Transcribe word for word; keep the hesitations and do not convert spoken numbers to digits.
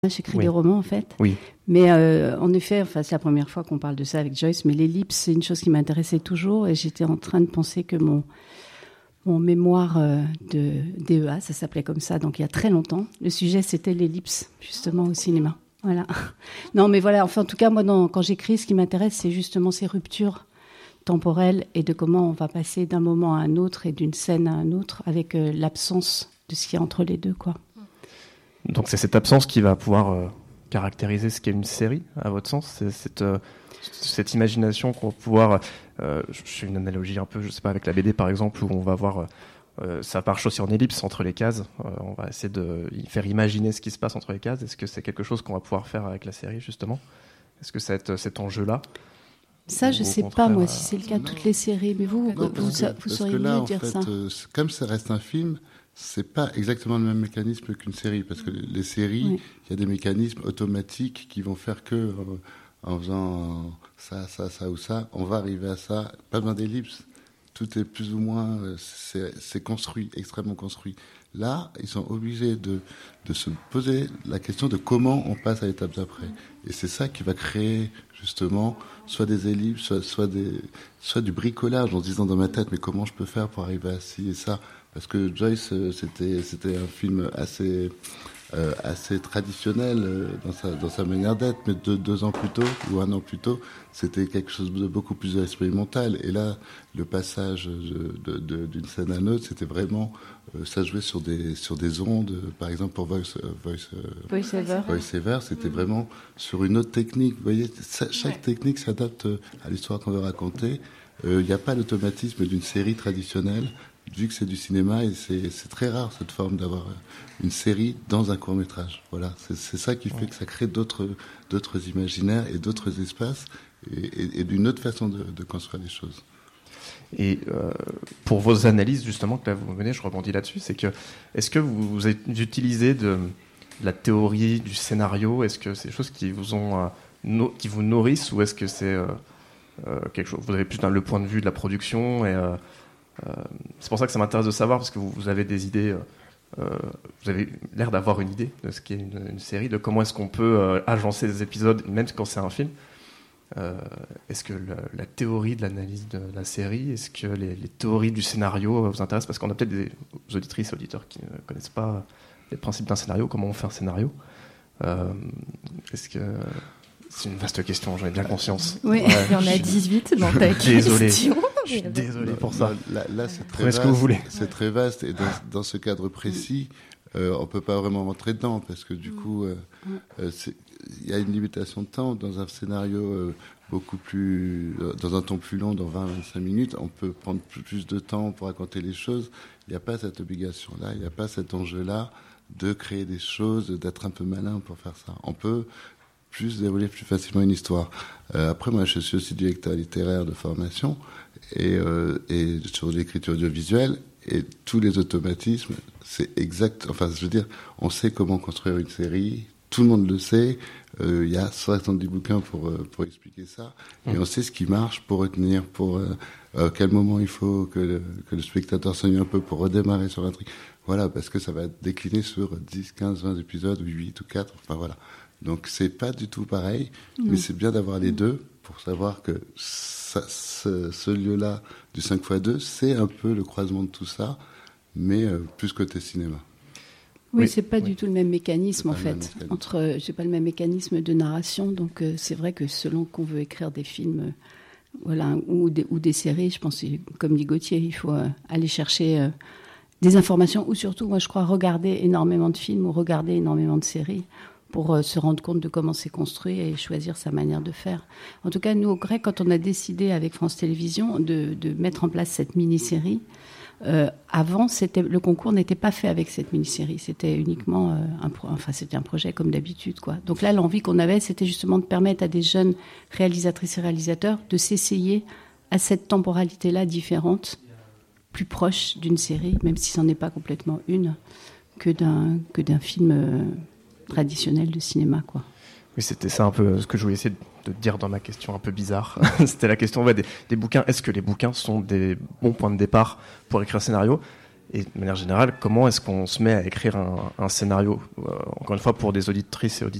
J'écris Oui. des romans en fait, Oui. mais euh, en effet, enfin, c'est la première fois qu'on parle de ça avec Joyce, mais l'ellipse, c'est une chose qui m'intéressait toujours et j'étais en train de penser que mon, mon mémoire euh, de D E A, ça s'appelait comme ça, donc il y a très longtemps, le sujet c'était l'ellipse, justement au cinéma. Voilà. Non mais voilà, enfin en tout cas, moi dans, quand j'écris, ce qui m'intéresse, c'est justement ces ruptures temporelles et de comment on va passer d'un moment à un autre et d'une scène à un autre avec euh, l'absence de ce qu'il y a entre les deux, quoi. Donc c'est cette absence qui va pouvoir euh, caractériser ce qu'est une série, à votre sens. C'est cette, euh, cette imagination qu'on va pouvoir... Euh, je fais une analogie un peu, je sais pas, avec la B D par exemple, où on va voir... Euh, ça marche aussi en ellipse entre les cases. Euh, on va essayer de y faire imaginer ce qui se passe entre les cases. Est-ce que c'est quelque chose qu'on va pouvoir faire avec la série, justement ? Est-ce que cet, cet enjeu-là... Ça, je ne sais pas, moi, si c'est le cas de toutes les séries. Mais vous, Non, vous, parce vous, que, vous parce sauriez que là, mieux en dire fait, ça. euh, comme ça reste un film, c'est pas exactement le même mécanisme qu'une série, parce que les séries, il Oui. y a des mécanismes automatiques qui vont faire que euh, en faisant ça, ça, ça ou ça, on va arriver à ça. Pas besoin d'ellipse. Tout est plus ou moins, euh, c'est, c'est construit, extrêmement construit. Là, ils sont obligés de, de se poser la question de comment on passe à l'étape d'après. Et c'est ça qui va créer justement soit des ellipses, soit, soit, des, soit du bricolage en se disant dans ma tête, mais comment je peux faire pour arriver à ci et ça ? Parce que Joyce, c'était, c'était un film assez, euh, assez traditionnel euh, dans, sa, dans sa manière d'être, mais deux, deux ans plus tôt, ou un an plus tôt, c'était quelque chose de beaucoup plus expérimental. Et là, le passage de, de, de, d'une scène à l'autre, c'était vraiment... Euh, ça jouait sur des, sur des ondes, euh, par exemple pour Voice, euh, voice, euh, Voice-over. VoiceOver, c'était vraiment sur une autre technique. Vous voyez, ça, chaque Ouais. technique s'adapte à l'histoire qu'on veut raconter. Il euh, n'y a pas l'automatisme d'une série traditionnelle, vu que c'est du cinéma, et c'est, c'est très rare cette forme d'avoir une série dans un court-métrage. Voilà, c'est, c'est ça qui fait que ça crée d'autres, d'autres imaginaires et d'autres espaces, et, et, et d'une autre façon de, de construire les choses. Et euh, pour vos analyses, justement, que là vous menez, je rebondis là-dessus, c'est que, est-ce que vous, vous utilisez de, de la théorie, du scénario ? Est-ce que c'est des choses qui vous, ont, euh, no, qui vous nourrissent, ou est-ce que c'est euh, euh, quelque chose, vous avez plus dans le point de vue de la production et, euh, euh, c'est pour ça que ça m'intéresse de savoir, parce que vous, vous avez des idées, euh, vous avez l'air d'avoir une idée de ce qu'est une, une série, de comment est-ce qu'on peut euh, agencer des épisodes, même quand c'est un film. Euh, est-ce que le, la théorie de l'analyse de la série, est-ce que les, les théories du scénario vous intéressent ? Parce qu'on a peut-être des auditrices, auditeurs qui ne connaissent pas les principes d'un scénario, comment on fait un scénario. Euh, est-ce que... C'est une vaste question, j'en ai bien conscience. Oui. Ouais, Il y en a dix-huit dans ta Désolé. question. Je suis désolé pour ça. Là, là, c'est très Prenez vaste. ce que vous voulez. C'est très vaste, et dans, dans ce cadre précis, euh, on peut pas vraiment rentrer dedans, parce que du coup, euh, euh, c'est, il y a une limitation de temps dans un scénario euh, beaucoup plus, euh, dans un temps plus long, dans vingt à vingt-cinq minutes, on peut prendre plus, plus de temps pour raconter les choses. Il n'y a pas cette obligation-là, il n'y a pas cet enjeu-là de créer des choses, d'être un peu malin pour faire ça. On peut plus dérouler plus facilement une histoire. Euh, après, moi, je suis aussi directeur littéraire de formation, et, euh, et sur l'écriture audiovisuelle, et tous les automatismes, c'est exact. Enfin, je veux dire, on sait comment construire une série, tout le monde le sait. Il euh, y a soixante-dix bouquins pour euh, pour expliquer ça, et on sait ce qui marche pour retenir, pour euh, à quel moment il faut que le, que le spectateur s'ennuie un peu pour redémarrer sur l'intrigue. Voilà, parce que ça va décliner sur dix, quinze, vingt épisodes, ou huit ou quatre. Enfin voilà. Donc c'est pas du tout pareil, mmh. mais c'est bien d'avoir les deux pour savoir que ça, ce, ce lieu-là du cinq fois deux, c'est un peu le croisement de tout ça, mais euh, plus côté cinéma. Oui, Oui, c'est pas oui. du tout le même mécanisme en C'est pas le fait. même mécanisme. Entre, euh, c'est pas le même mécanisme de narration, donc euh, c'est vrai que selon qu'on veut écrire des films, euh, voilà, ou des, ou des séries, je pense, comme dit Gauthier, il faut euh, aller chercher euh, des informations, ou surtout, moi je crois, regarder énormément de films ou regarder énormément de séries pour euh, se rendre compte de comment c'est construit et choisir sa manière de faire. En tout cas, nous, au Grec, quand on a décidé avec France Télévisions de, de mettre en place cette mini-série, euh, avant, c'était, le concours n'était pas fait avec cette mini-série. C'était uniquement euh, un, pro, enfin, c'était un projet comme d'habitude, quoi. Donc là, l'envie qu'on avait, c'était justement de permettre à des jeunes réalisatrices et réalisateurs de s'essayer à cette temporalité-là différente, plus proche d'une série, même si c'en est pas complètement une, que d'un, que d'un film... Euh, traditionnel de cinéma, quoi. Oui, c'était ça un peu ce que je voulais essayer de dire dans ma question un peu bizarre. C'était la question ouais, des, des bouquins. Est-ce que les bouquins sont des bons points de départ pour écrire un scénario ? Et de manière générale, comment est-ce qu'on se met à écrire un, un scénario, euh, encore une fois pour des auditrices et